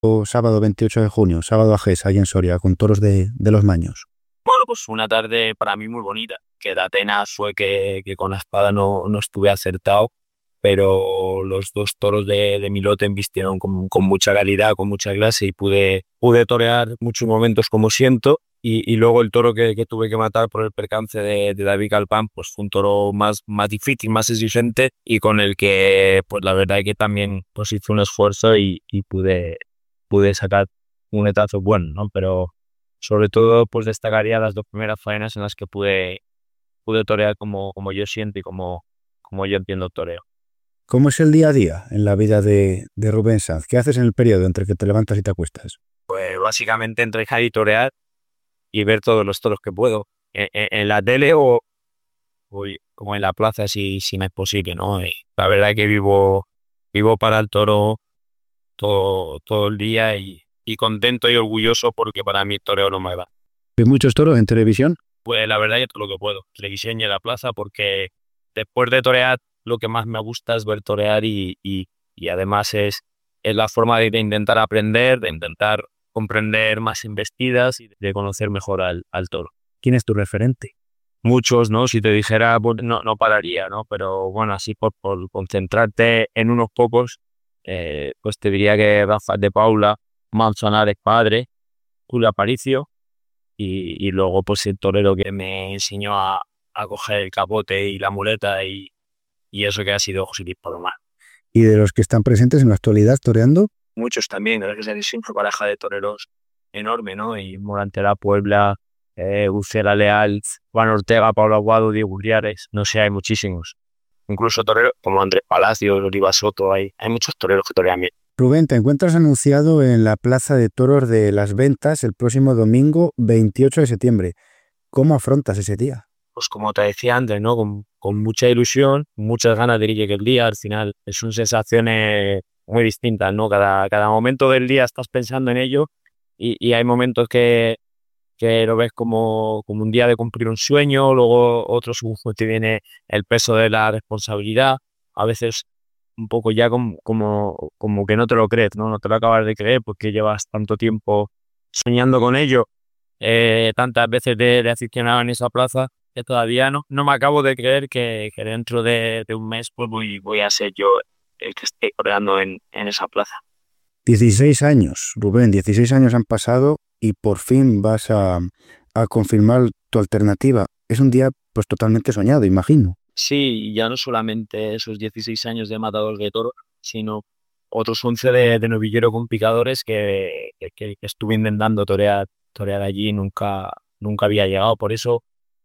O sábado 28 de junio, sábado Ajés, ahí en Soria, con toros de los Maños. Bueno, pues una tarde para mí muy bonita. Que de Atenas fue que con la espada no estuve acertado, pero los dos toros de mi lote embistieron con mucha calidad, con mucha clase y pude torear muchos momentos como siento. Y luego el toro que tuve que matar por el percance de David Calpán, pues fue un toro más difícil, más exigente y con el que, pues la verdad es que también pues hice un esfuerzo y pude sacar un etazo bueno, ¿no? Pero sobre todo, pues destacaría las dos primeras faenas en las que pude torear como yo siento y como yo entiendo el toreo. ¿Cómo es el día a día en la vida de Rubén Sanz? ¿Qué haces en el periodo entre que te levantas y te acuestas? Pues básicamente entrenar y torear y ver todos los toros que puedo en la tele o como en la plaza si me es posible, ¿no? Y la verdad es que vivo para el toro todo el día y contento y orgulloso porque para mí el toreo no me va. ¿Ves muchos toros en televisión? Pues la verdad es todo lo que puedo, televisión y en la plaza, porque después de torear lo que más me gusta es ver torear y además es la forma de intentar aprender, de intentar comprender más embestidas y de conocer mejor al toro. ¿Quién es tu referente? Muchos, ¿no? Si te dijera, pues no pararía, ¿no? Pero bueno, así por concentrarte en unos pocos, pues te diría que Rafa de Paula, Manzanares padre, Julio Aparicio, y luego pues el torero que me enseñó a coger el capote y la muleta y eso que ha sido José Luis Palomar. ¿Y de los que están presentes en la actualidad toreando? Muchos también, la que es una pareja de toreros enorme, ¿no? Y Morantera Puebla, Ucela Leal, Juan Ortega, Pablo Aguado, Diego Uriares, no sé, hay muchísimos. Incluso toreros como Andrés Palacios, Oliva Soto, hay muchos toreros que torean bien. Rubén, te encuentras anunciado en la Plaza de Toros de Las Ventas el próximo domingo 28 de septiembre. ¿Cómo afrontas ese día? Pues como te decía antes, ¿no? Con mucha ilusión, muchas ganas de que llegue el día. Al final son sensaciones muy distintas, ¿no? Cada momento del día estás pensando en ello y hay momentos que lo ves como un día de cumplir un sueño, luego otros pues, te viene el peso de la responsabilidad, a veces un poco ya como que no te lo crees, ¿no? No te lo acabas de creer porque llevas tanto tiempo soñando con ello, tantas veces de aficionado en esa plaza, que todavía no me acabo de creer que dentro de un mes pues voy a ser yo el que esté coreando en esa plaza. 16 años, Rubén, 16 años han pasado y por fin vas a confirmar tu alternativa. Es un día pues totalmente soñado, imagino. Sí, y ya no solamente esos 16 años de matador de toro, sino otros 11 de novillero con picadores que estuve intentando torear allí y nunca había llegado. Por eso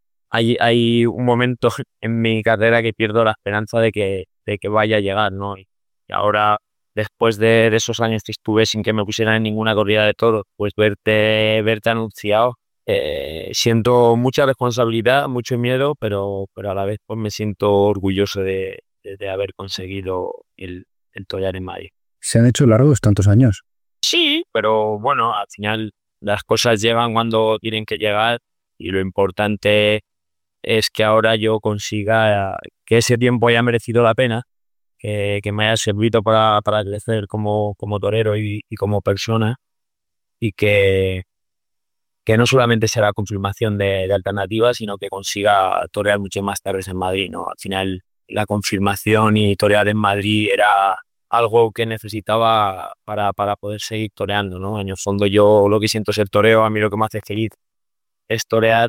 hay un momento en mi carrera que pierdo la esperanza de que vaya a llegar, ¿no? Y ahora, después de esos años que estuve sin que me pusieran en ninguna corrida de toros, pues verte anunciado, siento mucha responsabilidad, mucho miedo, pero a la vez pues me siento orgulloso de haber conseguido el torear en Madrid. Se han hecho largos tantos años. Sí, pero bueno, al final las cosas llegan cuando tienen que llegar y lo importante es que ahora yo consiga que ese tiempo haya merecido la pena, que me haya servido para crecer como torero y como persona y que no solamente sea la confirmación de alternativas, sino que consiga torear muchas más tardes en Madrid, ¿no? Al final la confirmación y torear en Madrid era algo que necesitaba para poder seguir toreando, ¿no? En el fondo yo lo que siento es el toreo, a mí lo que me hace feliz es torear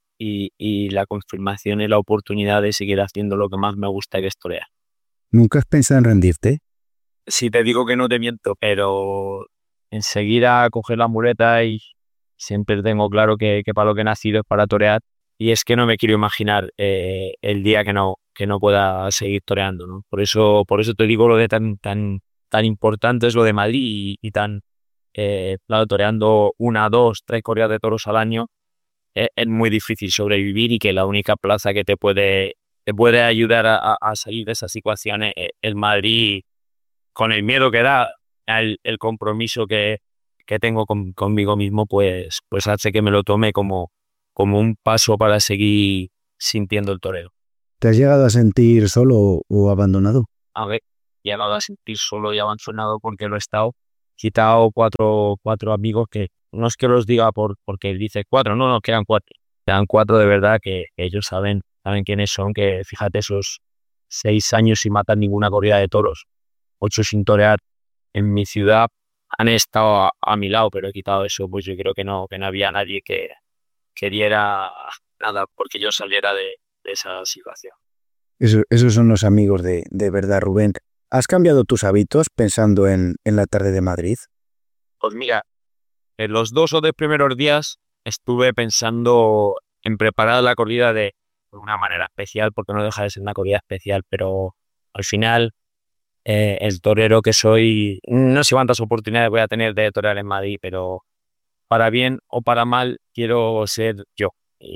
y la confirmación y la oportunidad de seguir haciendo lo que más me gusta, que es torear. ¿Nunca has pensado en rendirte? Si te digo que no te miento, pero enseguida coger la muleta y siempre tengo claro que para lo que he nacido es para torear y es que no me quiero imaginar el día que no pueda seguir toreando, ¿no? Por eso te digo lo de tan importante es lo de Madrid y claro, toreando una, dos, tres corridas de toros al año es muy difícil sobrevivir y que la única plaza que te puede ayudar a salir de esas situaciones es el Madrid, con el miedo que da, el compromiso que tengo conmigo mismo, pues hace que me lo tome como un paso para seguir sintiendo el toreo. ¿Te has llegado a sentir solo o abandonado? A ver, he llegado a sentir solo y abandonado porque lo he estado, quitado cuatro amigos que no es que los diga porque dice cuatro, no, quedan cuatro. Quedan cuatro de verdad que ellos saben quiénes son, que fíjate, esos 6 años sin matar ninguna corrida de toros, 8 sin torear en mi ciudad, han estado a mi lado, pero he quitado eso, pues yo creo que no había nadie que queriera nada porque yo saliera de esa situación. Esos son los amigos de verdad, Rubén. ¿Has cambiado tus hábitos pensando en la tarde de Madrid? Pues mira, en los 2 o 3 primeros días estuve pensando en preparar la corrida de una manera especial, porque no deja de ser una corrida especial, pero al final el torero que soy, no sé cuántas oportunidades voy a tener de torear en Madrid, pero para bien o para mal quiero ser yo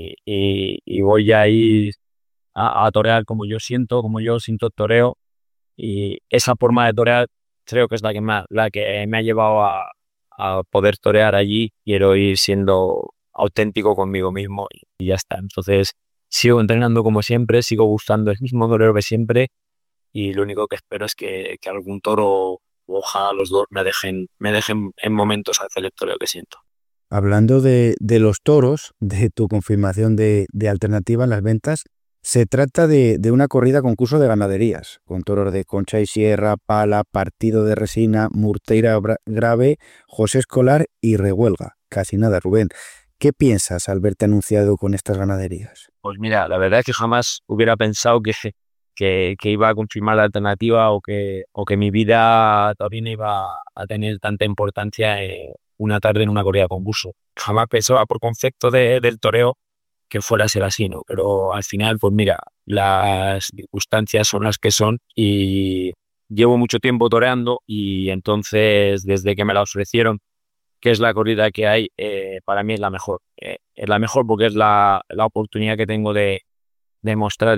y voy a ir a torear como yo siento el toreo, y esa forma de torear creo que es la que me ha llevado a poder torear allí. Quiero ir siendo auténtico conmigo mismo y ya está. Entonces sigo entrenando como siempre, sigo buscando el mismo torero que siempre, y lo único que espero es que algún toro, o ojalá los dos, me dejen en momentos hacer el toreo que siento. Hablando de los toros, de tu confirmación de alternativa en las ventas, se trata de una corrida concurso de ganaderías, con toros de Concha y Sierra, Pala, Partido de Resina, Murteira Grave, José Escolar y Rehuelga. Casi nada, Rubén. ¿Qué piensas al verte anunciado con estas ganaderías? Pues mira, la verdad es que jamás hubiera pensado que iba a confirmar la alternativa, o que mi vida también iba a tener tanta importancia una tarde en una corrida de concurso. Jamás pensaba por concepto del toreo que fuera a ser así, ¿no? Pero al final, pues mira, las circunstancias son las que son, y llevo mucho tiempo toreando, y entonces desde que me la ofrecieron, que es la corrida que hay, para mí es la mejor. Es la mejor porque es la oportunidad que tengo de mostrar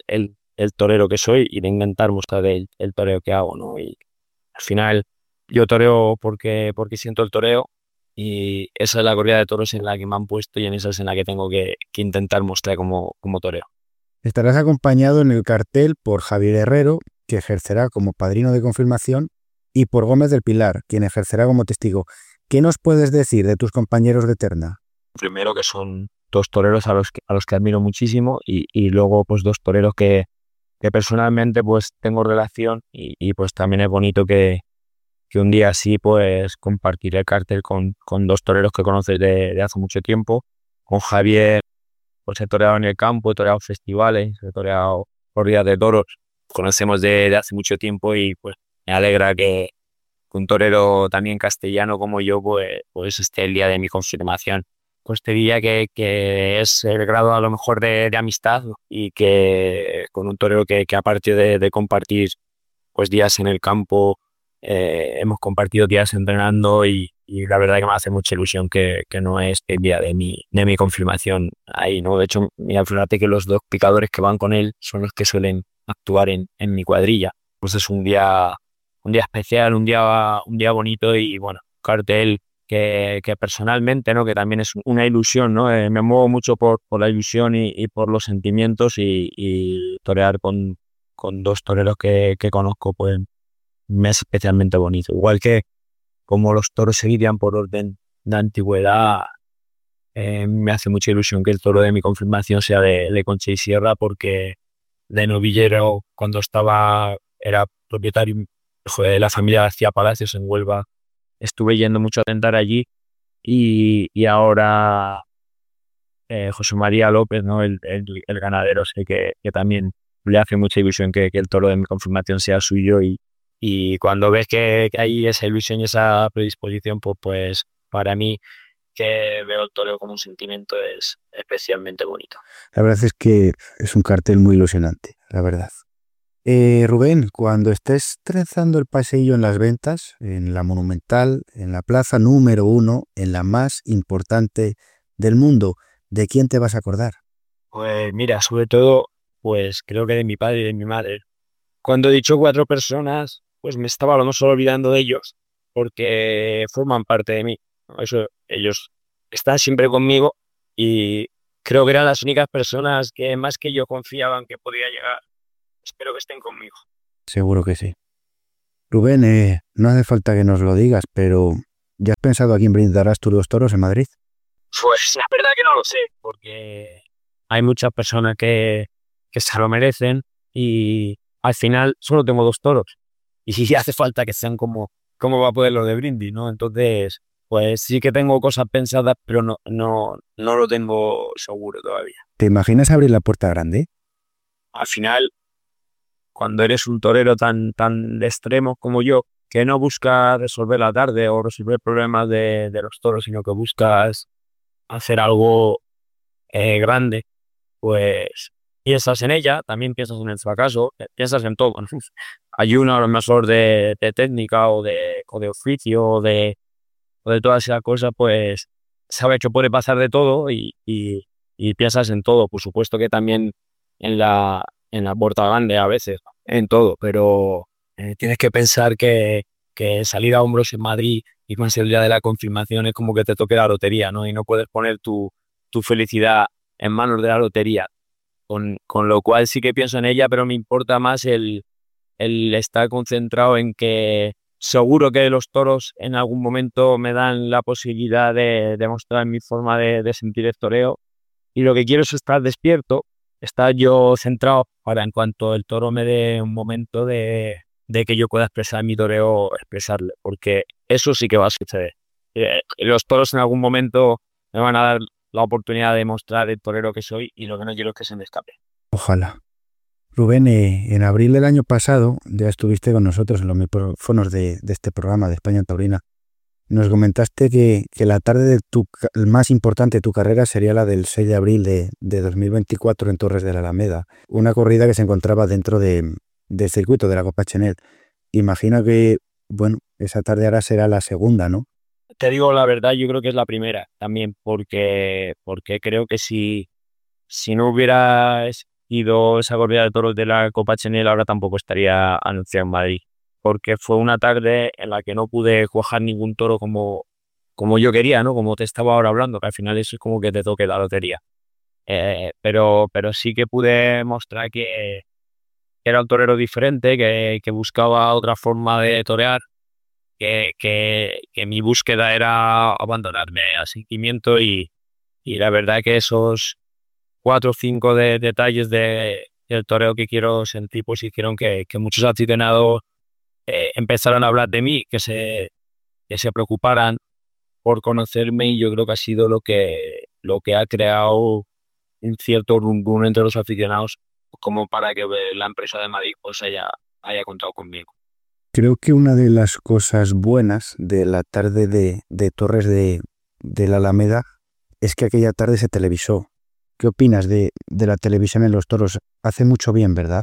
el torero que soy, y de intentar mostrar el toreo que hago, ¿no? Y al final yo toreo porque siento el toreo, y esa es la corrida de toros en la que me han puesto, y en esa es en la que tengo que intentar mostrar como toreo. Estarás acompañado en el cartel por Javier Herrero, que ejercerá como padrino de confirmación, y por Gómez del Pilar, quien ejercerá como testigo. ¿Qué nos puedes decir de tus compañeros de terna? Primero, que son dos toreros a los que admiro muchísimo, y luego pues dos toreros que personalmente pues tengo relación, y pues también es bonito que un día así pues compartiré el cartel con dos toreros que conoces de hace mucho tiempo. Con Javier pues he toreado en el campo, he toreado festivales, he toreado corridas de toros, conocemos de hace mucho tiempo, y pues me alegra que un torero también castellano como yo pues esté el día de mi confirmación. Pues te diría que es el grado a lo mejor de amistad, y que con un torero que aparte de compartir pues días en el campo, hemos compartido días entrenando, y la verdad que me hace mucha ilusión que no es el día de mi confirmación ahí, ¿no? De hecho, mira, fíjate que los dos picadores que van con él son los que suelen actuar en mi cuadrilla. Pues es un día especial, un día bonito, y bueno, cartel que personalmente, ¿no? Que también es una ilusión, ¿no? Me muevo mucho por la ilusión y por los sentimientos, y torear con dos toreros que conozco, pues me es especialmente bonito. Igual que como los toros se lidian por orden de antigüedad, me hace mucha ilusión que el toro de mi confirmación sea de Concha y Sierra, porque de novillero, cuando era propietario, hijo de la familia García Palacios en Huelva, estuve yendo mucho a tentar allí, y ahora José María López, ¿no? El ganadero, sé que también le hace mucha ilusión que el toro de mi confirmación sea suyo, y cuando ves que hay esa ilusión y esa predisposición, pues para mí, que veo el toro como un sentimiento, es especialmente bonito. La verdad es que es un cartel muy ilusionante, la verdad. Rubén, cuando estés trenzando el paseillo en las ventas, en la Monumental, en la plaza número 1, en la más importante del mundo, ¿de quién te vas a acordar? Pues mira, sobre todo, pues creo que de mi padre y de mi madre. Cuando he dicho cuatro personas, pues me estaba a lo mejor olvidando de ellos, porque forman parte de mí, ¿no? Eso, ellos están siempre conmigo, y creo que eran las únicas personas que más que yo confiaban que podía llegar. Espero que estén conmigo. Seguro que sí. Rubén, no hace falta que nos lo digas, pero ¿ya has pensado a quién brindarás tú los toros en Madrid? Pues la verdad que no lo sé, porque hay muchas personas que se lo merecen y al final solo tengo dos toros. Y si hace falta que sean como va a poder lo de Brindis, ¿no? Entonces, pues sí que tengo cosas pensadas, pero no lo tengo seguro todavía. ¿Te imaginas abrir la puerta grande? Al final, cuando eres un torero tan de extremo como yo, que no busca resolver la tarde o resolver problemas de los toros, sino que buscas hacer algo grande, pues piensas en ella, también piensas en el fracaso, piensas en todo, ¿no? Hay uno a lo mejor de técnica o de oficio o de todas esas cosas, pues sabe que puede pasar de todo y piensas en todo. Por supuesto que también en la puerta grande a veces, en todo, pero tienes que pensar que salir a hombros en Madrid y más el día de la confirmación es como que te toque la lotería, ¿no? Y no puedes poner tu felicidad en manos de la lotería. Con lo cual sí que pienso en ella, pero me importa más el estar concentrado en que seguro que los toros en algún momento me dan la posibilidad de demostrar mi forma de sentir el toreo. Y lo que quiero es estar despierto, estar yo centrado para en cuanto el toro me dé un momento de que yo pueda expresar mi toreo, expresarle, porque eso sí que va a suceder. Los toros en algún momento me van a dar la oportunidad de mostrar el torero que soy y lo que no quiero es que se me escape. Ojalá. Rubén, en abril del año pasado ya estuviste con nosotros en los micrófonos de este programa de España Taurina. Nos comentaste que la tarde más importante de tu carrera sería la del 6 de abril de 2024 en Torres de la Alameda, una corrida que se encontraba dentro del circuito de la Copa Chenel. Imagino que, bueno, esa tarde ahora será la segunda, ¿no? Te digo la verdad, yo creo que es la primera también, porque creo que si no hubiera ido esa corrida de toros de la Copa Chenel, ahora tampoco estaría anunciado en Madrid, porque fue una tarde en la que no pude cuajar ningún toro como yo quería, ¿no? Como te estaba ahora hablando, que al final eso es como que te toque la lotería. Pero sí que pude mostrar que era un torero diferente, que buscaba otra forma de torear, que mi búsqueda era abandonarme al sentimiento y la verdad que esos 4 o 5 detalles del toreo que quiero sentir, pues hicieron que muchos aficionados empezaran a hablar de mí, que se preocuparan por conocerme y yo creo que ha sido lo que ha creado un cierto rumbo entre los aficionados como para que la empresa de Madrid pues haya contado conmigo. Creo que una de las cosas buenas de la tarde de Torres de la Alameda es que aquella tarde se televisó. ¿Qué opinas de la televisión en los toros? Hace mucho bien, ¿verdad?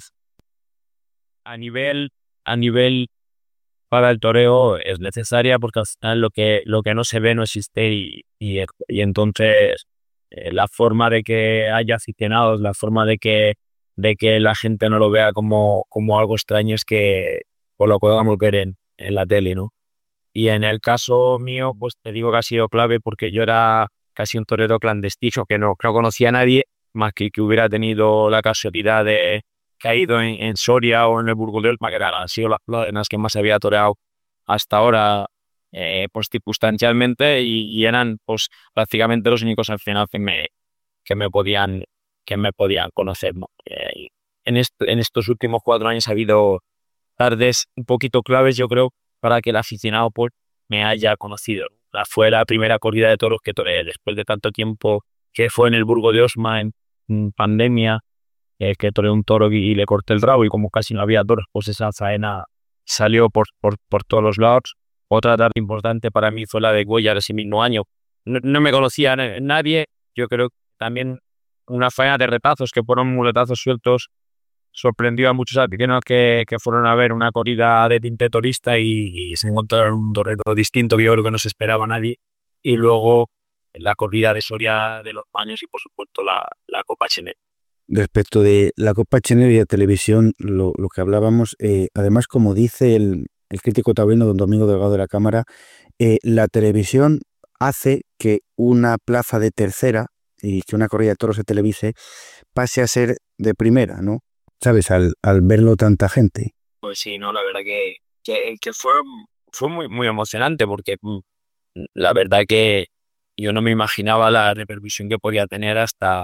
A nivel para el toreo es necesaria porque al final lo que no se ve no existe y entonces la forma de que haya aficionados, la forma de que la gente no lo vea como algo extraño es que pues lo podamos ver en la tele, ¿no? Y en el caso mío, pues te digo que ha sido clave porque yo era casi un torero clandestino, que no conocía a nadie, más que hubiera tenido la casualidad de caído en Soria o en el Burgo de Olma, que han sido en las que más había toreado hasta ahora, pues circunstancialmente, y eran pues prácticamente los únicos aficionados que me podían, que me podían conocer, ¿no? Y en estos últimos 4 años ha habido tardes un poquito claves, yo creo, para que el aficionado pues, me haya conocido. Fue la primera corrida de toros que toreé después de tanto tiempo, que fue en el Burgo de Osma en pandemia, que toreé un toro y le corté el rabo y como casi no había toros, pues esa faena salió por todos los lados. Otra tarde importante para mí fue la de Cuéllar ese mismo año. No me conocía nadie, yo creo que también una faena de retazos que fueron muletazos sueltos sorprendió a muchos aficionados que fueron a ver una corrida de tinte torista y se encontraron un torero distinto que yo creo que no se esperaba nadie. Y luego la corrida de Soria de los Baños y por supuesto la Copa Chenet. Respecto de la Copa Chenel y la televisión, lo que hablábamos, además, como dice el crítico taurino don Domingo Delgado de la Cámara, la televisión hace que una plaza de tercera y que una corrida de toros se televise pase a ser de primera, ¿no? ¿Sabes? Al verlo tanta gente. Pues sí, no, la verdad que fue muy, muy emocionante porque la verdad que yo no me imaginaba la repercusión que podía tener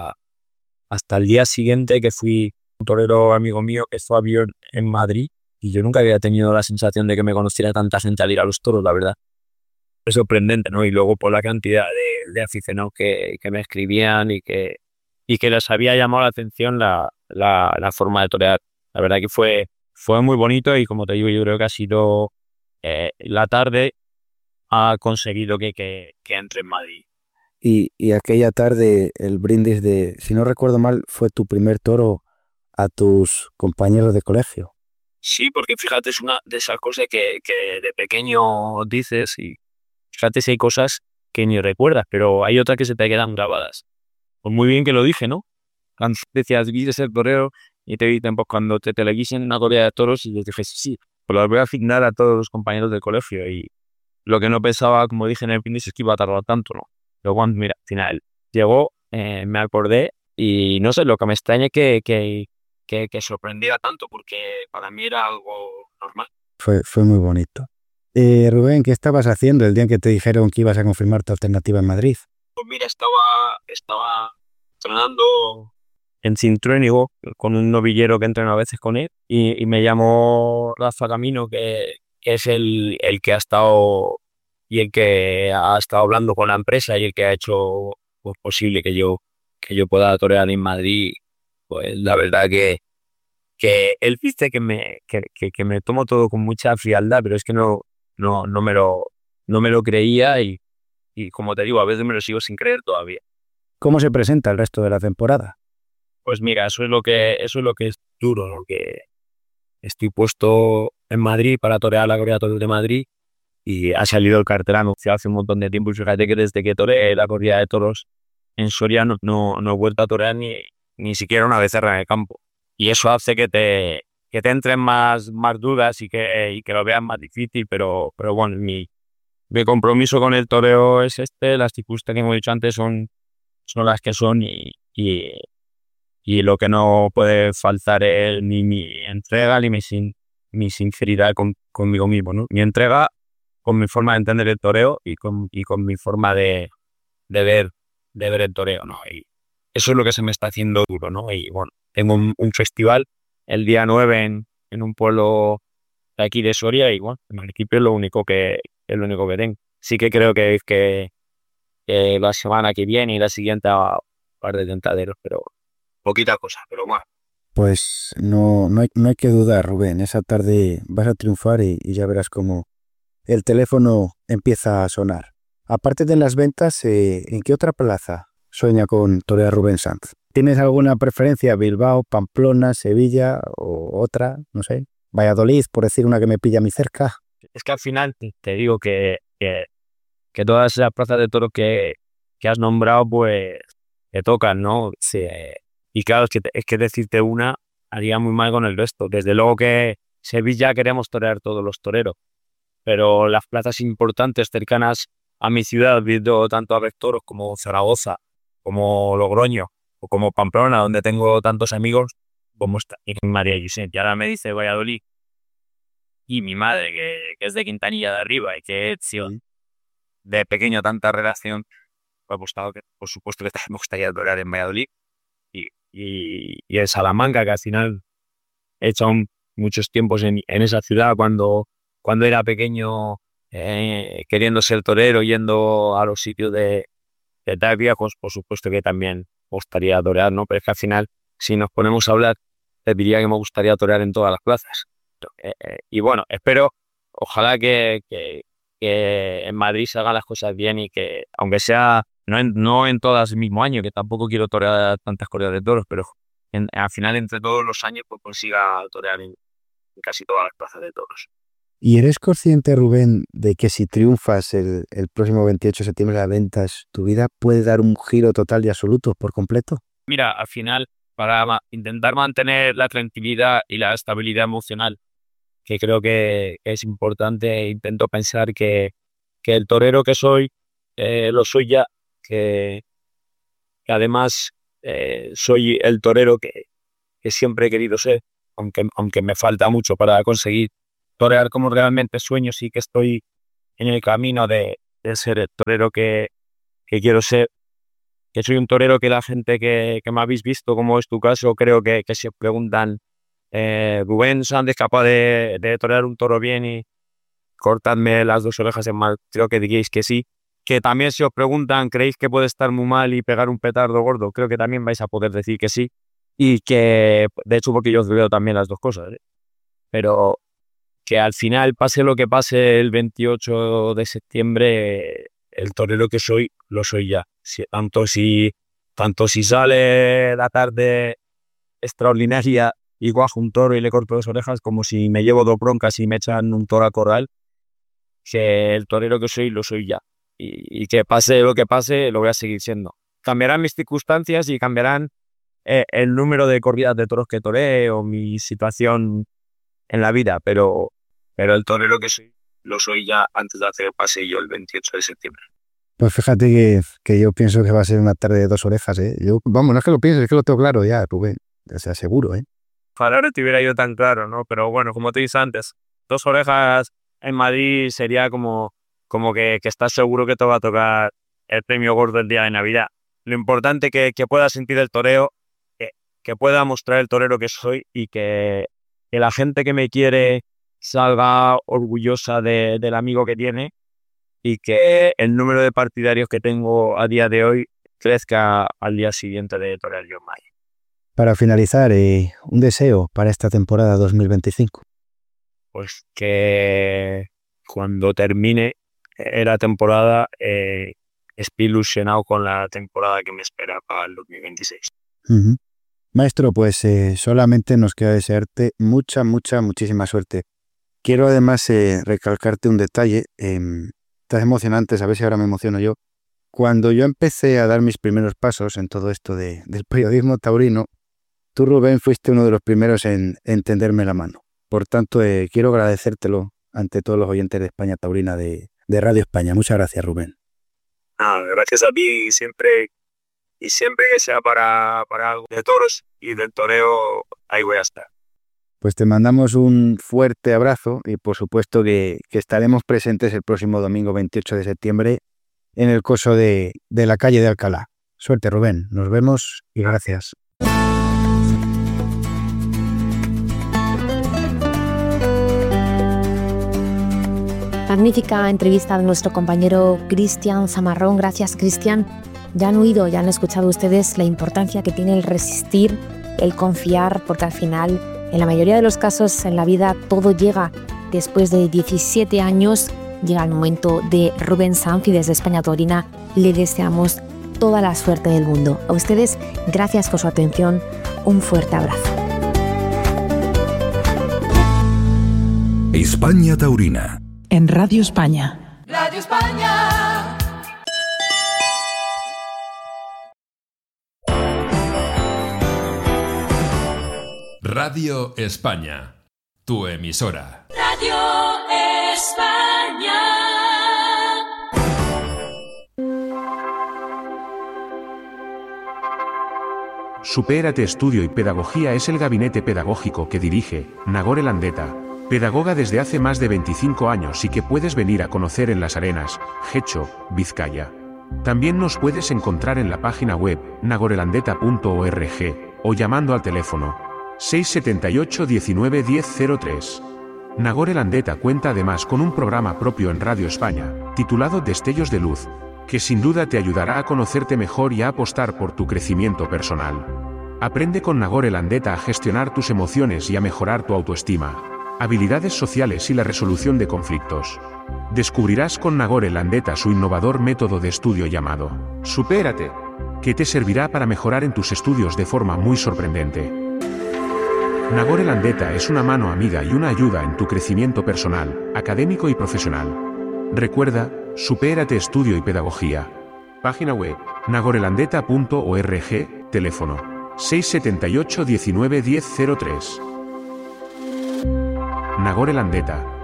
hasta el día siguiente que fui un torero amigo mío que fue a Bion en Madrid y yo nunca había tenido la sensación de que me conociera tanta gente al ir a los toros, la verdad. Es sorprendente, ¿no? Y luego por la cantidad de aficionados que me escribían y que les había llamado la atención la forma de torear. La verdad que fue muy bonito y como te digo, yo creo que ha sido la tarde ha conseguido que entre en Madrid. Y aquella tarde el brindis de, si no recuerdo mal, fue tu primer toro a tus compañeros de colegio. Sí, porque fíjate, es una de esas cosas que de pequeño dices y fíjate si hay cosas que ni recuerdas, pero hay otras que se te quedan grabadas. Pues muy bien que lo dije, ¿no? Antes decías, quieres ser torero y te dicen, pues cuando te teleguisen una corrida de toros y yo dije, sí, sí, pues lo voy a asignar a todos los compañeros del colegio y lo que no pensaba, como dije en el índice, es que iba a tardar tanto, ¿no? Pero bueno, mira, al final llegó, me acordé y no sé, lo que me extraña es que sorprendía tanto porque para mí era algo normal. Fue muy bonito. Rubén, ¿qué estabas haciendo el día en que te dijeron que ibas a confirmar tu alternativa en Madrid? Pues mira, estaba entrenando en Cintruénigo con un novillero que entreno a veces con él y me llamó Rafa Camino, que es el que ha estado y el que ha estado hablando con la empresa y el que ha hecho pues, posible que yo pueda torear en Madrid. Pues la verdad que él dice que me tomo todo con mucha frialdad, pero es que no, no me lo creía y como te digo, a veces me lo sigo sin creer todavía. ¿Cómo se presenta el resto de la temporada? Pues mira, eso es lo que es duro, ¿no? Que estoy puesto en Madrid para torear la corrida de toros de Madrid y ha salido el cartel anunciado hace un montón de tiempo y fíjate que desde que toreé la corrida de toros en Soria no he vuelto a torear ni siquiera una becerra en el campo. Y eso hace que te entren más dudas y que lo veas más difícil, pero bueno, mi compromiso con el toreo es este, las circunstancias que hemos dicho antes son las que son y lo que no puede faltar es ni mi entrega ni mi sinceridad conmigo mismo, ¿no? Mi entrega con mi forma de entender el toreo y con mi forma de ver, de ver el toreo, ¿no? Y eso es lo que se me está haciendo duro, ¿no? Y bueno, tengo un festival el día 9 en un pueblo de aquí de Soria y bueno, en el equipo es lo único que tengo. Sí que creo que la semana que viene y la siguiente a un par de tentaderos, pero poquita cosa, pero bueno. Pues no hay que dudar, Rubén. Esa tarde vas a triunfar y ya verás cómo el teléfono empieza a sonar. Aparte de las ventas, ¿en qué otra plaza sueña con torear Rubén Sanz? ¿Tienes alguna preferencia? ¿Bilbao, Pamplona, Sevilla o otra? No sé. Valladolid, por decir una que me pilla a mí cerca. Es que al final te digo que todas esas plazas de toros que has nombrado, pues te tocan, ¿no? Sí, y claro, es que decirte una haría muy mal con el resto. Desde luego que Sevilla queremos torear todos los toreros, pero las plazas importantes cercanas a mi ciudad, viendo tanto a toros como Zaragoza, como Logroño o como Pamplona, donde tengo tantos amigos, como está y María José. Y ahora me dice Valladolid y mi madre, que es de Quintanilla de Arriba y que es de pequeño tanta relación, pues, por supuesto que me gustaría torear en Valladolid y en Salamanca, que al final he hecho muchos tiempos en esa ciudad cuando era pequeño, queriendo ser torero, yendo a los sitios de tal viejos, por supuesto que también me gustaría torear, ¿no? Pero es que al final, si nos ponemos a hablar, te diría que me gustaría torear en todas las plazas. Y bueno, espero, ojalá que en Madrid se hagan las cosas bien y que, aunque sea no en todas el mismo año, que tampoco quiero torear tantas corridas de toros, pero al final entre todos los años pues consiga torear en casi todas las plazas de toros. ¿Y eres consciente, Rubén, de que si triunfas el próximo 28 de septiembre en las ventas, tu vida puede dar un giro total y absoluto por completo? Mira, al final, para intentar mantener la tranquilidad y la estabilidad emocional, que creo que es importante, intento pensar que el torero que soy, lo soy ya, que además soy el torero que siempre he querido ser, aunque me falta mucho para conseguir torear como realmente sueño, sí que estoy en el camino de ser el torero que quiero ser. Que soy un torero que la gente que me habéis visto, como es tu caso, creo que si os preguntan, Rubén Sánchez, capaz de torear un toro bien y cortadme las 2 orejas en mal, creo que diréis que sí. Que también si os preguntan, ¿creéis que puede estar muy mal y pegar un petardo gordo? Creo que también vais a poder decir que sí. Y que, de hecho, porque yo os veo también las dos cosas, ¿eh? Pero que al final, pase lo que pase el 28 de septiembre, el torero que soy, lo soy ya. Tanto si sale la tarde extraordinaria y guajo un toro y le corto 2 orejas, como si me llevo 2 broncas y me echan un toro a corral, que el torero que soy, lo soy ya. Y que pase lo que pase, lo voy a seguir siendo. Cambiarán mis circunstancias y cambiarán el número de corridas de toros que toré o mi situación en la vida, pero el torero que soy, lo soy ya antes de hacer el paseillo el 28 de septiembre. Pues fíjate que yo pienso que va a ser una tarde de 2 orejas, ¿eh? Vamos, no es que lo pienses, es que lo tengo claro ya, Rubén. O sea, seguro, ¿eh? Ojalá no te hubiera ido tan claro, ¿no? Pero bueno, como te dije antes, 2 orejas en Madrid sería como que estás seguro que te va a tocar el premio gordo el día de Navidad. Lo importante que pueda sentir el toreo, que pueda mostrar el torero que soy y que la gente que me quiere salga orgullosa del amigo que tiene y que el número de partidarios que tengo a día de hoy crezca al día siguiente de torear yo en mayo. Para finalizar, un deseo para esta temporada 2025. Pues que cuando termine la temporada esté ilusionado con la temporada que me espera para el 2026. Uh-huh. Maestro, pues solamente nos queda desearte muchísima suerte. Quiero además recalcarte un detalle. Estás emocionante, a ver si ahora me emociono yo. Cuando yo empecé a dar mis primeros pasos en todo esto del periodismo taurino, tú, Rubén, fuiste uno de los primeros en tenderme la mano. Por tanto, quiero agradecértelo ante todos los oyentes de España Taurina de Radio España. Muchas gracias, Rubén. Gracias a ti y siempre que sea para algo de toros y del toreo, ahí voy a estar. Pues te mandamos un fuerte abrazo y por supuesto que estaremos presentes el próximo domingo 28 de septiembre en el coso de la calle de Alcalá. Suerte, Rubén. Nos vemos y gracias. Magnífica entrevista de nuestro compañero Cristian Zamarrón. Gracias, Cristian. Ya han oído, ya han escuchado ustedes la importancia que tiene el resistir, el confiar, porque al final, en la mayoría de los casos en la vida, todo llega. Después de 17 años, llega el momento de Rubén Sanz y desde España Taurina le deseamos toda la suerte del mundo. A ustedes, gracias por su atención. Un fuerte abrazo. España Taurina. En Radio España. Radio España. Radio España. Tu emisora. Radio España. Supérate Estudio y Pedagogía es el gabinete pedagógico que dirige Nagore Landeta, pedagoga desde hace más de 25 años y que puedes venir a conocer en Las Arenas, Getxo, Vizcaya. También nos puedes encontrar en la página web nagorelandeta.org o llamando al teléfono 678 19 1003. Nagore Landeta cuenta además con un programa propio en Radio España, titulado Destellos de Luz, que sin duda te ayudará a conocerte mejor y a apostar por tu crecimiento personal. Aprende con Nagore Landeta a gestionar tus emociones y a mejorar tu autoestima, habilidades sociales y la resolución de conflictos. Descubrirás con Nagore Landeta su innovador método de estudio llamado Supérate, que te servirá para mejorar en tus estudios de forma muy sorprendente. Nagore Landeta es una mano amiga y una ayuda en tu crecimiento personal, académico y profesional. Recuerda, Supérate Estudio y Pedagogía. Página web, nagorelandeta.org, teléfono 678 19 1003. Nagore Landeta.